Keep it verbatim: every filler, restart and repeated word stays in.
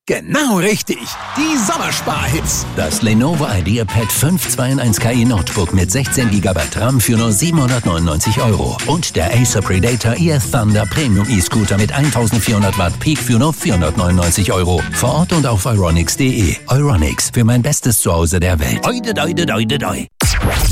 Genau richtig. Die Sommersparhits. Das Lenovo IdeaPad fünf zwei in eins K I Notebook mit sechzehn Gigabyte RAM für nur siebenhundertneunundneunzig Euro. Und der Acer Predator E F Thunder Premium E-Scooter mit eintausendvierhundert Watt Peak für nur vierhundertneunundneunzig Euro. Vor Ort und auf euronics punkt de. Euronics, für mein bestes Zuhause der Welt. Oide, oide, oide, oide.